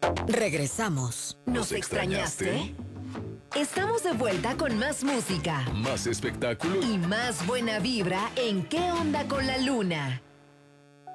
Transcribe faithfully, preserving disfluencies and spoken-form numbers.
Regresamos. ¿Nos extrañaste? Estamos de vuelta con más música Más espectáculo y más buena vibra en ¿Qué onda con la luna?